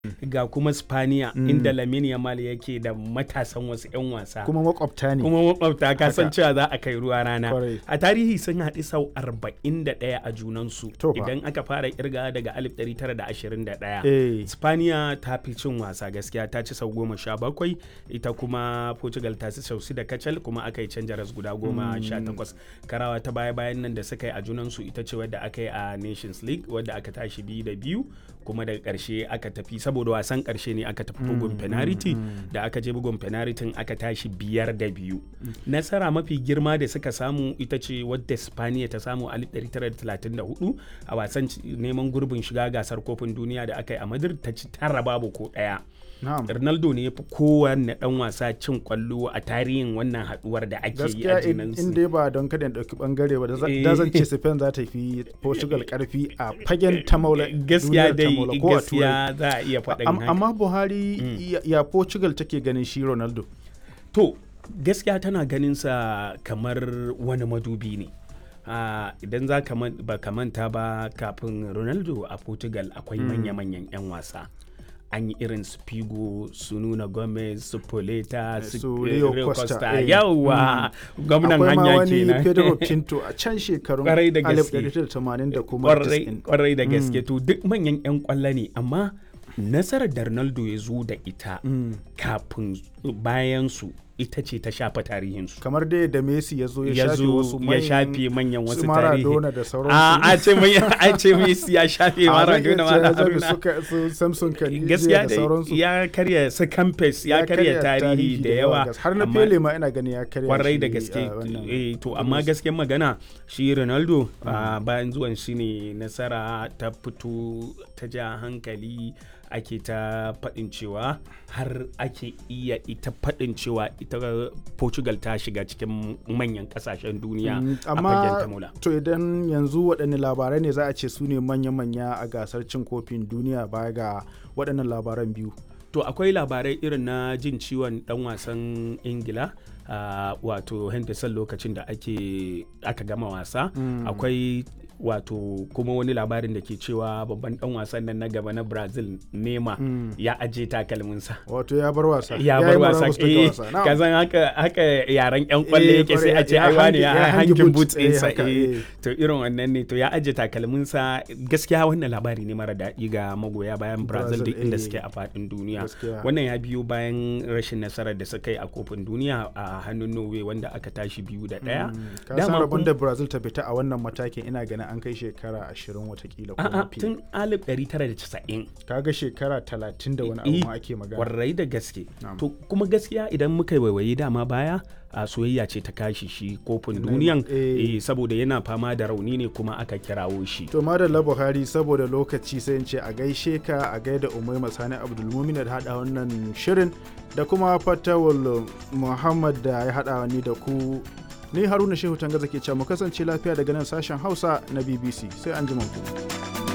ga kuma Spaniya inda Lamine Yamal yake da matasan wasu 'yan wasa. Kuma makwabta ne. Kuma makwabta ka san cewa za a kai ruwa rana. A tarihi sun haɗu sau 41 a junansu. Idan aka fara kirga daga 1921. Spaniya ta fi cin wasa gaskiya ta ci sau 17, ita kuma Portugal ta ci sau 6 da kacal kuma aka yi canja ras guda 18. Karawa ta baya-bayan nan da suka yi a junansu ita ce wadda aka yi a Nations League wadda aka tashi 2-2 kuma daga ƙarshe aka tafi saboda wasan ƙarshe ne aka tafi bugun penalty da aka je bugun penalty aka tashi 5-2. Nasara mafi girma da suka samu ita ce wadda Spaniya ta samu a 1934 a wasan neman gurbin shiga gasar kofin duniya da aka yi a Madrid ta ci 9 babu ko 1. Ronaldo ne ya fi kowanne dan wasa cin kwallo a tarihin wannan haduwar da ake yi a junansu. Gaskiya in dai ba don kada in dauki bangare ba da zan ce Spain za ta fi Portugal karfi a fagen ta maula. Gaskiya dai gaskiya za a iya faɗin haka. Amma Buhari ya Portugal take ganin shi Ronaldo? To gaskiya tana ganin sa kamar wani madubi ne. Idan za ka manta ba kafin Ronaldo a Portugal akwai manya-manyan 'yan wasa. An yi irin su Figo, su Nuno Gomez, su Poleta, su Rio Costa. Yawwa gwamnan hanya kenan. Akwai ma wani Pedro Pinto a can shekarun 1980 da kuma 90. Kwarai da gaske to duk manyan 'yan kwallo ne amma nasarar da Ronaldo ya zo da ita kafin bayan su ita ce ta shafa tarihinsu. Kamar dai da Messi ya zo ya shafe manyan wasu tarihi. Maradona da sauransu. A ce Messi ya shafe Maradona su Samson Kanije gaskiya da sauransu. Ya karya su Campes ya karya tarihi da yawa. Har na Pele ma ina gani ya karya. Kwarai da gaske. To amma gaskiyar magana shi Ronaldo bayan zuwan shi ne nasara ta fito ta ja hankali ake ta faɗin cewa har ake iya ita faɗin cewa ita Portugal ta shiga cikin manyan kasashen duniya a fagen tamula. To idan yanzu waɗanne labarai ne za a ce su ne manya-manya a gasar cin kofin duniya baya ga waɗannan labaran biyu? To akwai labarai irin na jin ciwon ɗan wasan Ingila wato Henderson lokacin da aka gama wasa. Akwai wato kuma wani labarin da ke cewa babban dan wasan nan na gaba na Brazil Neymar ya aje takalminsa. Wato ya bar wasa. Ya bar wasa. Kazan haka yaran yan kwalle yake sai a ce ai wani ya hangin boots ɗinsa. To irin wannan ne to ya aje takalminsa gaskiya wannan labari ne mara daɗi ga magoya bayan Brazil duk inda suke a faɗin duniya. Wannan ya biyo bayan rashin nasarar da suka yi a kofin duniya a hannun Norway wanda aka tashi 2-1. Dama rabon da Brazil ta fita a wannan matakin ina ganin an kai shekara 20 watakila ko mafi. Tun 1990. Kaga shekara 30 da wani abu ma ake magana. Warrai da gaske. To kuma gaskiya idan muka yi waiwayi dama baya a soyayya ce ta kashi shi kofin duniyan saboda yana fama da rauni ne kuma aka kirawo shi. To madalla Buhari saboda lokaci sai in ce a gaishe ka a gaida Umaima Sani Abdulmumin da hada wannan shirin da kuma Fatawul Muhammad da ya hada ni da ku. Ni Haruna Shehu Tangaza ke cewa mu kasance lafiya daga nan sashen Hausa na BBC sai an ji ku.